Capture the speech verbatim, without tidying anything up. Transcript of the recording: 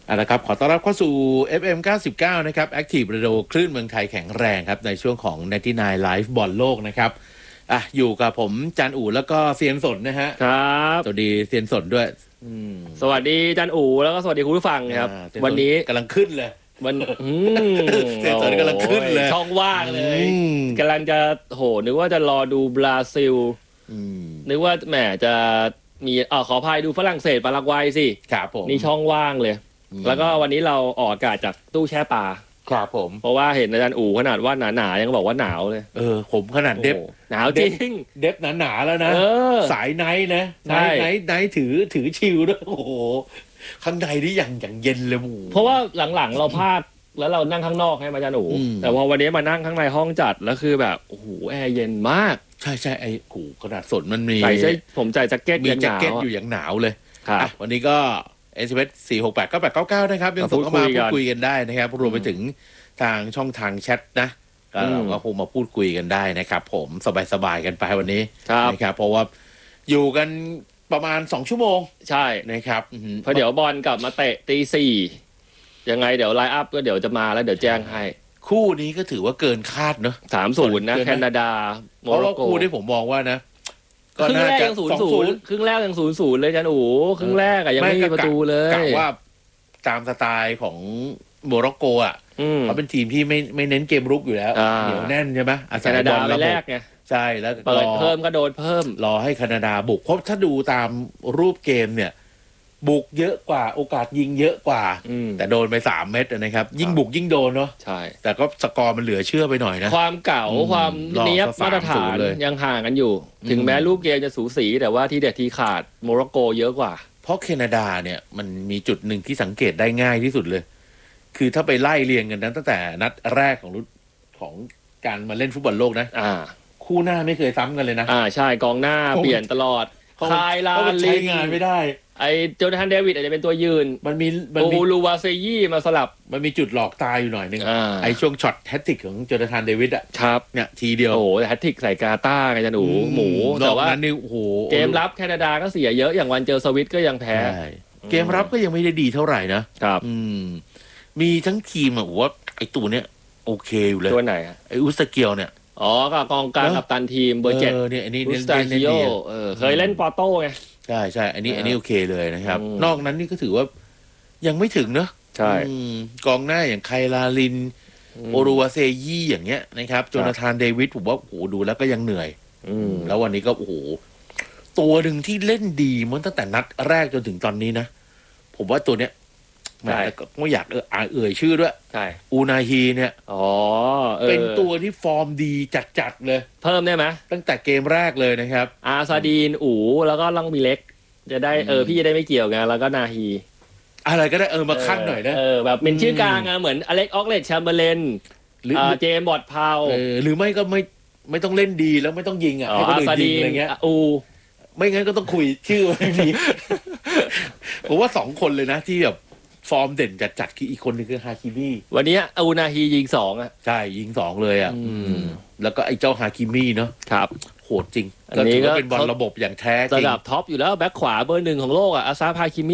เอาละครับขอต้อนรับเข้าสู่ เอฟ เอ็ม เก้าสิบเก้า นะครับ Active Radio คลื่นเมืองไทยแข็งแรงครับในช่วงของ ไนน์ตี้ไนน์ Live บอลโลกนะครับอ่ะอยู่กับผมจันอู๋แล้วก็เซียนสนนะฮะครับสวัสดีเซียนสนด้วยสวัสดีจันอู๋แล้วก็สวัสดีคุณผู้ฟังครับวันนี้กำลังขึ้นเลยมันเซียนสนกำลังขึ้นเลยช่องว่างเลยกำลังจะโหนึกว่าจะรอดูบราซิลนึกว่าแหมจะมีอ่าขออภัยดูฝรั่งเศสปารากวัยสิครับผมนี่ช่องว่างเลยแล้วก็วันนี้เราออกอากาศจากตู้แช่ปลาครับผมเพราะว่าเห็นอาจารย์อู๋ขนาดว่าหนาๆยังบอกว่าหนาวเลยเออผมขนาดเด็บหนาวจริงเด็บหนาๆแล้วนะสายไนท์นะไนท์ไนท์ไนท์ถือถือชิลด้วยโอ้โหข้างในนี่อย่างอย่างเย็นเลยหมูเพราะว่าหลังๆเราพลาดแล้วเรานั่งข้างนอกให้อาจารย์อู๋แต่พอวันนี้มานั่งข้างในห้องจัดแล้วคือแบบโอ้โหแอร์เย็นมากใช่ใช่ไอ้กูขนาดสนมันมีใส่ใช่ผมใส่แจ็คเก็ตมีแจ็คเก็ตอยู่อย่างหนาวเลยอ่ะวันนี้ก็เอสเอสสี่หกแปดเก้าแปดเก้าเก้านะครับยังส่งเข้ามาพูดคุยกันได้นะครับรวมไปถึงทางช่องทางแชทนะก็เราก็คงมาพูดคุยกันได้นะครับผมสบายๆกันไปวันนี้นะครับเพราะว่าอยู่กันประมาณสองชั่วโมงใช่นะครับเพราะเดี๋ยวบอลกลับมาเตะตีสี่ยังไงเดี๋ยวไลน์อัพก็เดี๋ยวจะมาแล้วเดี๋ยวแจ้งให้คู่นี้ก็ถือว่าเกินคาดเนอะสามศูนย์นะแคนาดาเพราะว่าคู่ที่ผมมองว่านะครึ่งแรกยังศูนย์ศูนย์ครึ่งแรกยังศูนย์ศูนย์เลยจันอู๋ครึ่งแรกอะยังไม่มีประตูเลยกะว่าตามสไตล์ของโมร็อกโกอ่ะเขาเป็นทีมที่ไม่ไม่เน้นเกมรุกอยู่แล้วเหนียวแน่นใช่ไหมอาศัยบอลไปแรกไงใช่แล้วเปิดเพิ่มก็โดนเพิ่มรอให้แคนาดาบุกเพราะถ้าดูตามรูปเกมเนี่ยบุกเยอะกว่าโอกาสยิงเยอะกว่าแต่โดนไปสามเม็ดนะครับยิ่งบุกยิ่งโดนเนาะใช่แต่ก็สกอร์มันเหลือเชื่อไปหน่อยนะความเก่าความเนี้ยบมาตรฐานยังห่างกันอยู่ถึงแม้รูปเกมจะสูสีแต่ว่าที่เด็ดที่ขาดโมร็อกโกเยอะกว่าเพราะแคนาดาเนี่ยมันมีจุดหนึ่งที่สังเกตได้ง่ายที่สุดเลยคือถ้าไปไล่เรียงกันนั้นตั้งแต่นัดแรกของรุ่นของการมาเล่นฟุตบอลโลกนะอ่าคู่หน้าไม่เคยซ้ำกันเลยนะอ่าใช่กองหน้าเปลี่ยนตลอดคายลาลินใช้งานไม่ได้ไอโจนาธานเดวิดอาจจะเป็นตัวยืนมันมีมันมีลูวาเซยี่มาสลับมันมีจุดหลอกตาอยู่หน่อยนึงไอช่วงช็อตแฮตทริกของโจนาธานเดวิดอ่ะครับเนี่ยทีเดียวโอ้โหแฮตทริกใส่กาตาร์ไงจันหนูหมูแต่ว่านั้นนี่โอ้โหเกมรับแคนาดาก็เสียเยอะอย่างวันเจอสวิตก็ยังแพ้เกมรับก็ยังไม่ได้ดีเท่าไหร่นะครับอืมมีทั้งทีมอ่ะว่าไอตัวเนี้ยโอเคอยู่เลยตัวไหนไออุสเกียวเนี่ยอ๋อก็กองกลางกับตันทีมเบอร์เจ็ดเนี่ยอันนี้อุสตาคิโยเออเคยเล่นปอโต้ไงใช่ใช่อันนี้อันนี้โอเคเลยนะครับนอกนั้นนี่ก็ถือว่ายังไม่ถึงเนอะใช่กองหน้าอย่างไคลาลินโอรูวาเซยี่อย่างเงี้ยนะครับโจนาธานเดวิดผมว่าโอ้โหดูแล้วก็ยังเหนื่อยแล้ววันนี้ก็โอ้โหตัวหนึ่งที่เล่นดีมันตั้งแต่นัดแรกจนถึงตอนนี้นะผมว่าตัวเนี้ยแต่ก็ไม่อยากเออเอ่ยชื่อด้วยใช่อูนาฮีเนี่ยอ๋อเป็นตัวที่ฟอร์มดีจัดๆเลยเพิ่มได้ไหมตั้งแต่เกมแรกเลยนะครับอาซาดีนอูแล้วก็ลังมีเล็กจะได้เออพี่จะได้ไม่เกี่ยวกันแล้วก็นาฮีอะไรก็ได้เออมาขั้นหน่อยนะเออแบบเป็นชื่อกลางอะเหมือนอเล็กออกเลตแชมเบอร์เลนหรือเจมบอดพาวหรือไม่ก็ไม่ไม่ต้องเล่นดีแล้วไม่ต้องยิงอ่ะให้คนอื่นยิงอะไรเงี้ยอูไม่งั้นก็ต้องคุยชื่อไม่มีผมว่าสองคนเลยนะที่แบบฟอร์มเด่นจัดๆคืออีกคนนึงคือฮาคิมิวันนี้อูนาฮียิงสองอ่ะใช่ยิงสองเลยอ่ะแล้วก็ไอ้เจ้าฮาคิมิเนาะครับโหดจริงก็ถือว่าเป็นบอลระบบอย่างแท้จริงระดับท็อปอยู่แล้วแบ็คขวาเบอร์หนึ่งของโลกอ่ะอาซาฮาคิมิ